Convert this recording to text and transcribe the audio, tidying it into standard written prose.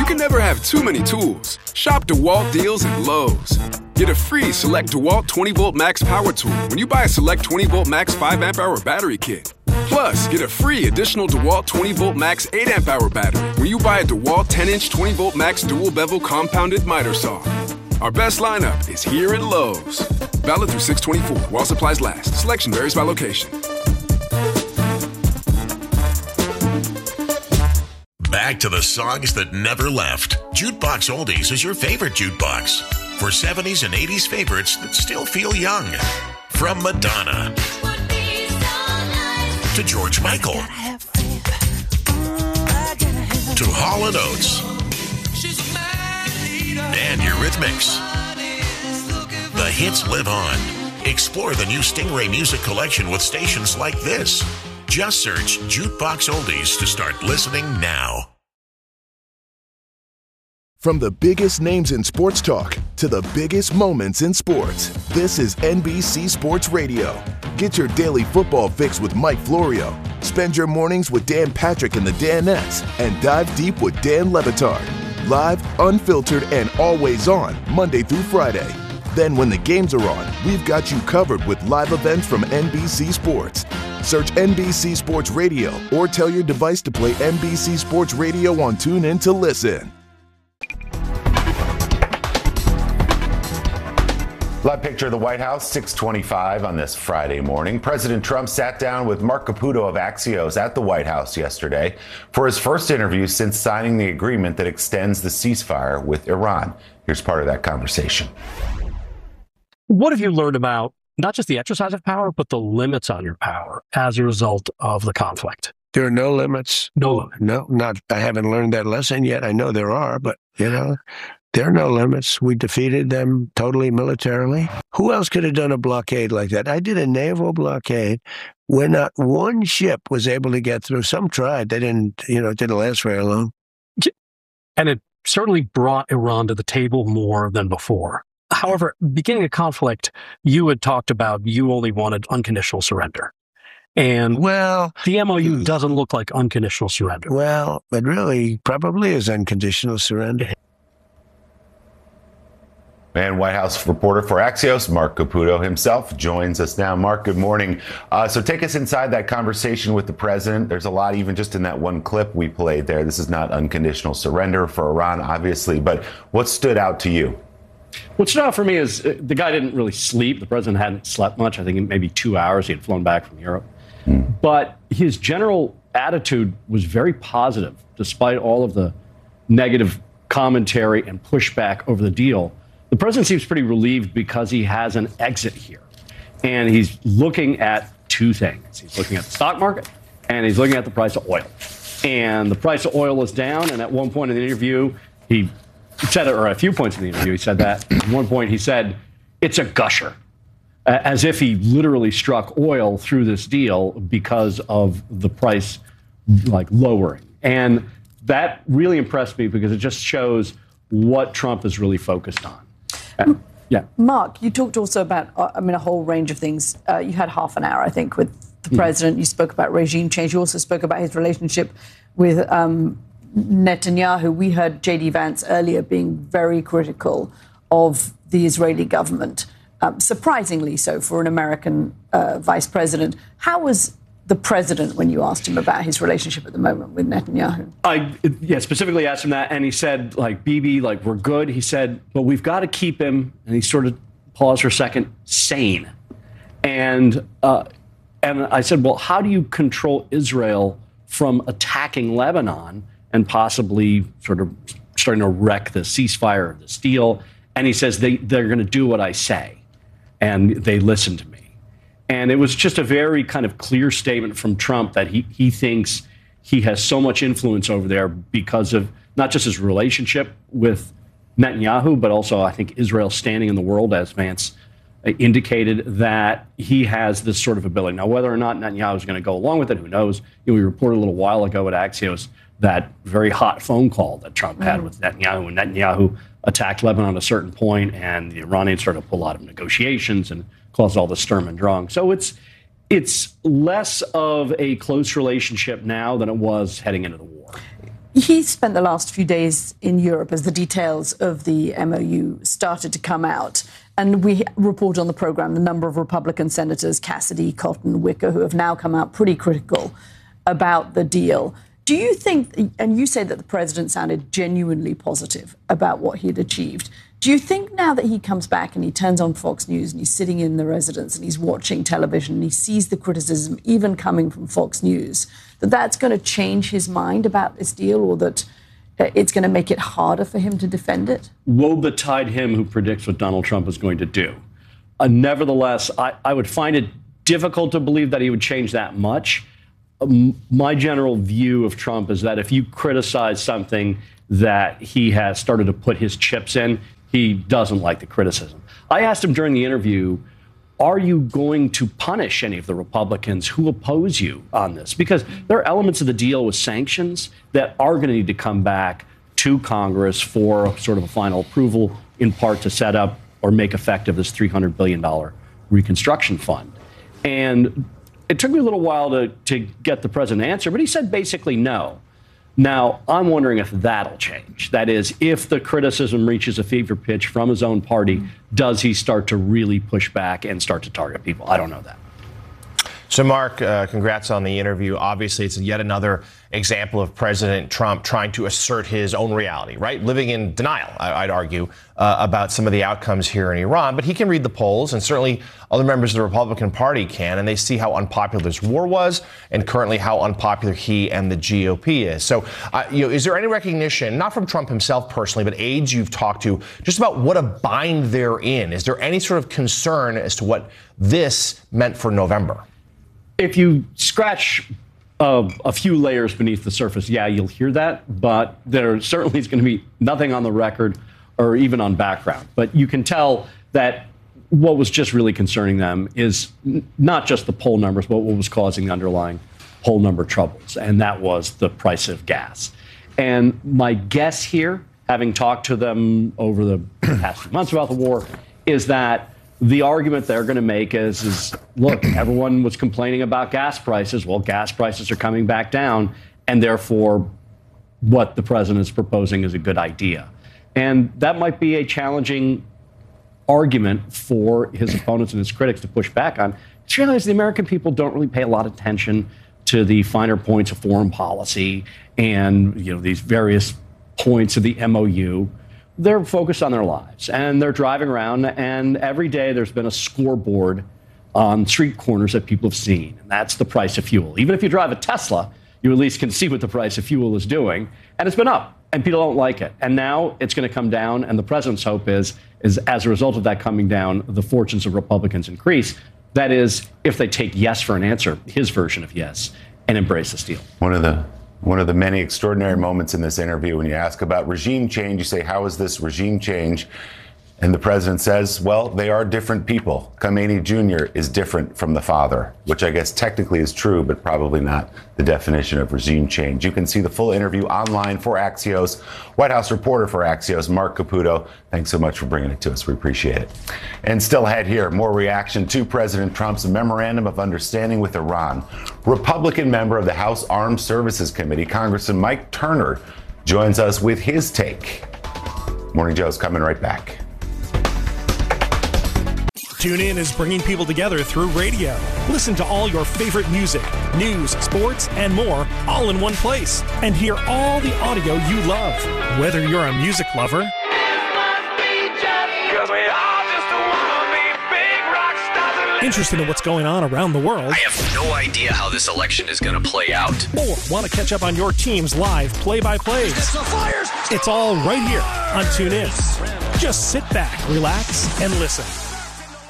can never have too many tools. Shop DeWalt deals at Lowe's. Get a free Select DeWalt 20-Volt Max Power Tool when you buy a Select 20-Volt Max 5-amp-hour battery kit. Plus, get a free additional DeWalt 20-Volt Max 8-amp-hour battery when you buy a DeWalt 10-inch 20-Volt Max dual-bevel compounded miter saw. Our best lineup is here at Lowe's. Valid through 6/24 while supplies last. Selection varies by location. Back to the songs that never left. Jukebox Oldies is your favorite jukebox. For 70s and 80s favorites that still feel young. From Madonna to George Michael to Hall & Oates and Eurythmics. The hits live on. Explore the new Stingray Music Collection with stations like this. Just search Jukebox Oldies to start listening now. From the biggest names in sports talk to the biggest moments in sports, this is NBC Sports Radio. Get your daily football fix with Mike Florio. Spend your mornings with Dan Patrick and the Danettes, and dive deep with Dan Le Batard. Live, unfiltered, and always on, Monday through Friday. Then when the games are on, we've got you covered with live events from NBC Sports. Search NBC Sports Radio or tell your device to play NBC Sports Radio on TuneIn to listen. Live picture of the White House, 6:25 on this Friday morning. President Trump sat down with Mark Caputo of Axios at the White House yesterday for his first interview since signing the agreement that extends the ceasefire with Iran. Here's part of that conversation. What have you learned about not just the exercise of power, but the limits on your power as a result of the conflict? There are no limits. No limit. No, not. I haven't learned that lesson yet. I know there are, but, there are no limits. We defeated them totally militarily. Who else could have done a blockade like that? I did a naval blockade where not one ship was able to get through. Some tried. They didn't, it didn't last very long. And it certainly brought Iran to the table more than before. However, beginning a conflict, you had talked about you only wanted unconditional surrender. And the MOU doesn't look like unconditional surrender. Well, it really probably is unconditional surrender. And White House reporter for Axios, Mark Caputo himself, joins us now. Mark, good morning. So take us inside that conversation with the president. There's a lot, even just in that one clip we played there. This is not unconditional surrender for Iran, obviously. But what stood out to you? What stood out for me is the guy didn't really sleep. The president hadn't slept much. I think maybe 2 hours. He had flown back from Europe. But his general attitude was very positive, despite all of the negative commentary and pushback over the deal. The president seems pretty relieved because he has an exit here. And he's looking at two things. He's looking at the stock market and he's looking at the price of oil. And the price of oil is down. And at one point in the interview, he said it, or a few points in the interview, he said that. At one point, he said, it's a gusher, as if he literally struck oil through this deal because of the price lowering. And that really impressed me because it just shows what Trump is really focused on. Yeah. Mark, you talked also about, a whole range of things. You had half an hour, I think, with the president. You spoke about regime change. You also spoke about his relationship with Netanyahu. We heard J.D. Vance earlier being very critical of the Israeli government, surprisingly so for an American vice president. How was the president when you asked him about his relationship at the moment with Netanyahu? I specifically asked him that, and he said, Bibi, we're good. He said, but we've got to keep him, and he sort of paused for a second, sane. And I said, well, how do you control Israel from attacking Lebanon and possibly sort of starting to wreck the ceasefire of this deal? And he says, they're going to do what I say. And they listen to me. And it was just a very kind of clear statement from Trump that he thinks he has so much influence over there because of not just his relationship with Netanyahu, but also I think Israel's standing in the world, as Vance indicated, that he has this sort of ability. Now, whether or not Netanyahu is going to go along with it, who knows? We reported a little while ago at Axios that very hot phone call that Trump had with Netanyahu, when Netanyahu attacked Lebanon at a certain point, and the Iranians started to pull out of negotiations and caused all the Sturm und Drang. So it's less of a close relationship now than it was heading into the war. He spent the last few days in Europe as the details of the MOU started to come out. And we report on the program the number of Republican senators, Cassidy, Cotton, Wicker, who have now come out pretty critical about the deal. Do you think, and you say that the president sounded genuinely positive about what he had achieved, do you think now that he comes back and he turns on Fox News and he's sitting in the residence and he's watching television and he sees the criticism even coming from Fox News, that that's going to change his mind about this deal, or that it's going to make it harder for him to defend it? Woe betide him who predicts what Donald Trump is going to do. Nevertheless, I would find it difficult to believe that he would change that much. My general view of Trump is that if you criticize something that he has started to put his chips in, he doesn't like the criticism. I asked him during the interview, are you going to punish any of the Republicans who oppose you on this? Because there are elements of the deal with sanctions that are going to need to come back to Congress for sort of a final approval, in part to set up or make effective this $300 billion reconstruction fund. And it took me a little while to get the president to answer, but he said basically no. Now, I'm wondering if that'll change. That is, if the criticism reaches a fever pitch from his own party, does he start to really push back and start to target people? I don't know that. So, Mark, congrats on the interview. Obviously, it's yet another example of President Trump trying to assert his own reality, right? Living in denial, I'd argue, about some of the outcomes here in Iran. But he can read the polls, and certainly other members of the Republican Party can, and they see how unpopular this war was and currently how unpopular he and the GOP is. So, is there any recognition, not from Trump himself personally, but aides you've talked to, just about what a bind they're in? Is there any sort of concern as to what this meant for November? If you scratch a few layers beneath the surface, yeah, you'll hear that. But there certainly is going to be nothing on the record or even on background. But you can tell that what was just really concerning them is not just the poll numbers, but what was causing the underlying poll number troubles. And that was the price of gas. And my guess here, having talked to them over the past few months about the war, is that the argument they're going to make is, look, everyone was complaining about gas prices. Well, gas prices are coming back down, and therefore what the president is proposing is a good idea. And that might be a challenging argument for his opponents and his critics to push back on. Just realize the American people don't really pay a lot of attention to the finer points of foreign policy and, these various points of the MOU. They're focused on their lives, and they're driving around, and every day there's been a scoreboard on street corners that people have seen, and that's the price of fuel. Even if you drive a Tesla, you at least can see what the price of fuel is doing, and it's been up, and people don't like it. And now it's going to come down, and the president's hope is as a result of that coming down, the fortunes of Republicans increase. That is, if they take yes for an answer, his version of yes, and embrace this deal. One of the many extraordinary moments in this interview, when you ask about regime change, you say, how is this regime change? And the president says, well, they are different people. Khamenei Jr. is different from the father, which I guess technically is true, but probably not the definition of regime change. You can see the full interview online for Axios. White House reporter for Axios, Mark Caputo. Thanks so much for bringing it to us. We appreciate it. And still ahead here, more reaction to President Trump's memorandum of understanding with Iran. Republican member of the House Armed Services Committee, Congressman Mike Turner, joins us with his take. Morning Joe's coming right back. TuneIn is bringing people together through radio. Listen to all your favorite music, news, sports, and more all in one place. And hear all the audio you love. Whether you're a music lover interested in what's going on around the world, I have no idea how this election is going to play out, or want to catch up on your team's live play-by-plays, it's all right here on TuneIn. Just sit back, relax, and listen.